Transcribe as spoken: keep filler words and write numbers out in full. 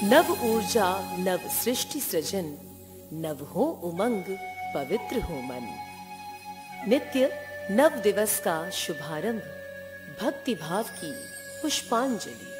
नव ऊर्जा नव सृष्टि सृजन, नव हो उमंग पवित्र हो मन। नित्य नव दिवस का शुभारंभ, भक्ति भाव की पुष्पांजलि।